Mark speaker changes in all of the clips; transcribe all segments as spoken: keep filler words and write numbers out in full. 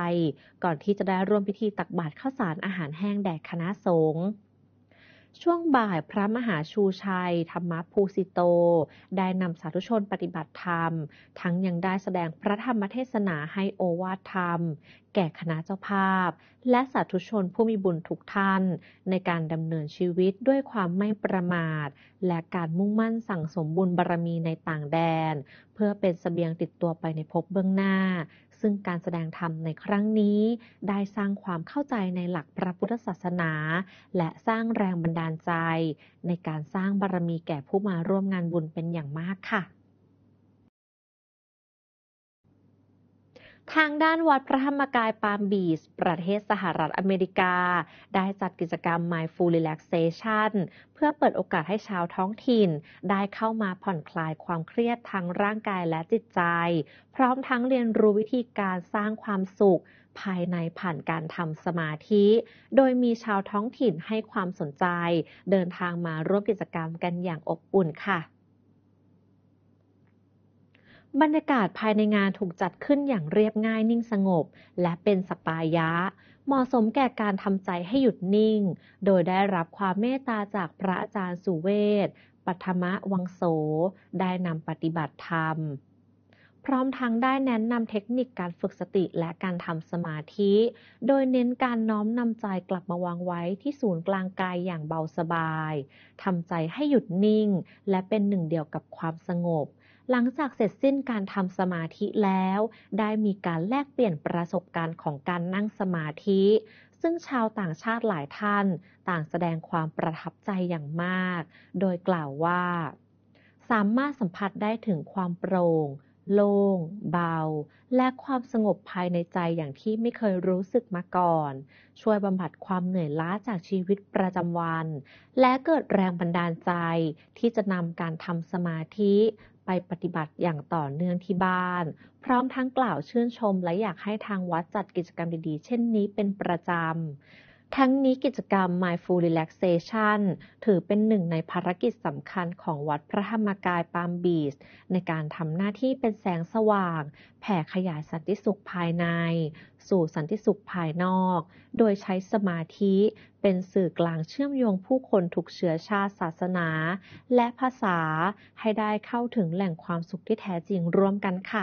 Speaker 1: ก่อนที่จะได้ร่วมพิธีตักบาตรข้าวสารอาหารแห้งแด่คณะสงฆ์ช่วงบ่ายพระมหาชูชัยธรรมภูสิโตได้นำสาธุชนปฏิบัติธรรมทั้งยังได้แสดงพระธรรมเทศนาให้โอวาทธรรมแก่คณะเจ้าภาพและสาธุชนผู้มีบุญทุกท่านในการดำเนินชีวิตด้วยความไม่ประมาทและการมุ่งมั่นสั่งสมบุญบารมีในต่างแดนเพื่อเป็นเสบียงติดตัวไปในภพเบื้องหน้าซึ่งการแสดงธรรมในครั้งนี้ได้สร้างความเข้าใจในหลักพระพุทธศาสนาและสร้างแรงบันดาลใจในการสร้างบารมีแก่ผู้มาร่วมงานบุญเป็นอย่างมากค่ะทางด้านวัดพระธรรมกายปาล์มบีชประเทศสหรัฐอเมริกาได้จัดกิจกรรม Mindful Relaxation เพื่อเปิดโอกาสให้ชาวท้องถิ่นได้เข้ามาผ่อนคลายความเครียดทั้งร่างกายและจิตใจพร้อมทั้งเรียนรู้วิธีการสร้างความสุขภายในผ่านการทำสมาธิโดยมีชาวท้องถิ่นให้ความสนใจเดินทางมาร่วมกิจกรรมกันอย่างอบอุ่นค่ะบรรยากาศภายในงานถูกจัดขึ้นอย่างเรียบง่ายนิ่งสงบและเป็นสปายะเหมาะสมแก่การทำใจให้หยุดนิ่งโดยได้รับความเมตตาจากพระอาจารย์สุเวศปัทมวังโสได้นำปฏิบัติธรรมพร้อมทั้งได้แนะนำเทคนิคการฝึกสติและการทำสมาธิโดยเน้นการน้อมนำใจกลับมาวางไว้ที่ศูนย์กลางกายอย่างเบาสบายทำใจให้หยุดนิ่งและเป็นหนึ่งเดียวกับความสงบหลังจากเสร็จสิ้นการทำสมาธิแล้วได้มีการแลกเปลี่ยนประสบการณ์ของการนั่งสมาธิซึ่งชาวต่างชาติหลายท่านต่างแสดงความประทับใจอย่างมากโดยกล่าวว่าสามารถสัมผัสได้ถึงความโปร่งโล่งเบาและความสงบภายในใจอย่างที่ไม่เคยรู้สึกมาก่อนช่วยบำบัดความเหนื่อยล้าจากชีวิตประจำวันและเกิดแรงบันดาลใจที่จะนำการทำสมาธิไปปฏิบัติอย่างต่อเนื่องที่บ้านพร้อมทั้งกล่าวชื่นชมและอยากให้ทางวัดจัดกิจกรรมดีๆเช่นนี้เป็นประจำทั้งนี้กิจกรรม Mindful Relaxation ถือเป็นหนึ่งในภารกิจสำคัญของวัดพระธรรมกายปาล์มบีชในการทำหน้าที่เป็นแสงสว่างแผ่ขยายสันติสุขภายในสู่สันติสุขภายนอกโดยใช้สมาธิเป็นสื่อกลางเชื่อมโยงผู้คนทุกเชื้อชาติศาสนาและภาษาให้ได้เข้าถึงแหล่งความสุขที่แท้จริงร่วมกันค่ะ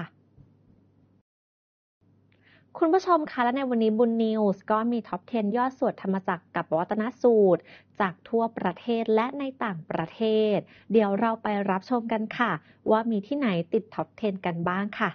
Speaker 1: คุณผู้ชมคะและในวันนี้บุญนิวส์ก็มีท็อปสิบยอดสวดธรรมจักรกับวัตนสูตรจากทั่วประเทศและในต่างประเทศเดี๋ยวเราไปรับชมกันค่ะว่ามีที่ไหนติดท็อปสิบกันบ้างค่ะ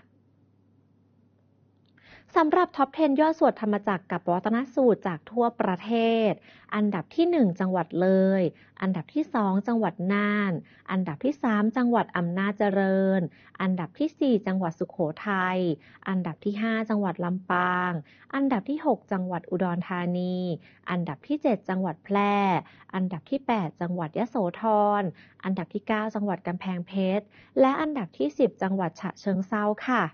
Speaker 1: สำหรับท็อปสิบยอดสวดธรรมจักรกับวัตนสูตรจากทั่วประเทศอันดับที่หนึ่งจังหวัดเลยอันดับที่สองจังหวัดน่านอันดับที่สามจังหวัดอำนาจเจริญอันดับที่สี่จังหวัดสุโขทัยอันดับที่ห้าจังหวัดลำปางอันดับที่หกจังหวัดอุดรธานีอันดับที่เจ็ดจังหวัดแพร่อันดับที่แปดจังหวัดยโสธรอันดับที่เก้าจังหวัดกำแพงเพชรและอันดับที่สิบจังหวัดฉะเชิงเทราค่ะ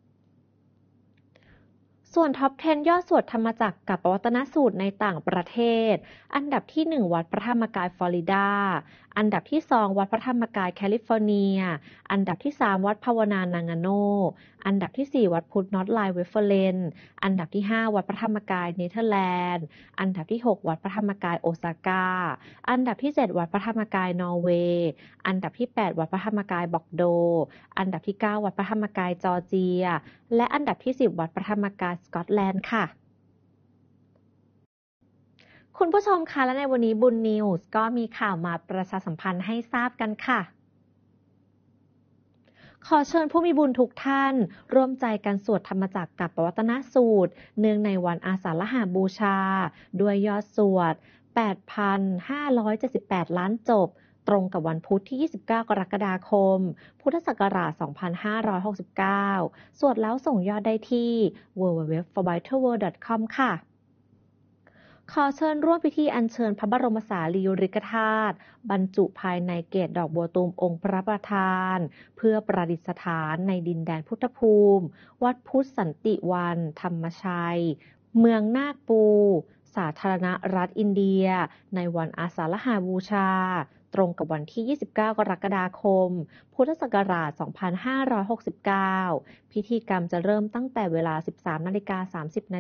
Speaker 1: ส่วนท็อปสิบยอดสวดธรรมจักรกับวัตนสูตรในต่างประเทศอันดับที่หนึ่งวัดพระธรรมกายฟลอริดาอันดับที่สองวัดพระธรรมกายแคลิฟอร์เนียอันดับที่สามวัดภาวนานางาโนอันดับที่สี่วัดพุทธนอตไลน์เวฟเฟอร์เลนอันดับที่ห้าวัดพระธรรมกายเนเธอร์แลนด์อันดับที่หกวัดพระธรรมกายโอซาก้าอันดับที่เจ็ดวัดพระธรรมกายนอร์เวย์อันดับที่แปดวัดพระธรรมกายบอกโดอันดับที่เก้าวัดพระธรรมกายจอร์เจียและอันดับที่สิบวัดพระธรรมกายสกอตแลนด์ค่ะคุณผู้ชมคะและในวันนี้บุญนิวส์ก็มีข่าวมาประชาสัมพันธ์ให้ทราบกันค่ะขอเชิญผู้มีบุญทุกท่านร่วมใจกันสวดธรรมจักรกับวัตนสูตรเนื่องในวันอาสาฬหบูชาด้วยยอดสวด แปดพันห้าร้อยเจ็ดสิบแปด ล้านจบตรงกับวันพุธที่ยี่สิบเก้ากรกฎาคมพุทธศักราชสองพันห้าร้อยหกสิบเก้าสวดแล้วส่งยอดได้ที่ ดับเบิลยู ดับเบิลยู ดับเบิลยู ดอท ฟอร์ ไบเทิล เวิลด์ ดอท คอม ค่ะขอเชิญร่วมพิธีอัญเชิญพระบรมสารีริกธาตุบรรจุภายในเกศดอกบัวตูมองค์พระประธานเพื่อประดิษฐานในดินแดนพุทธภูมิวัดพุทธสันติวันธรรมชัยเมืองนาคปูสาธารณรัฐอินเดียในวันอาสาฬหบูชาตรงกับวันที่ยี่สิบเก้ากรกฎาคมพุทธศักราชสองพันห้าร้อยหกสิบเก้าพิธีกรรมจะเริ่มตั้งแต่เวลา สิบสามนาฬิกาสามสิบนา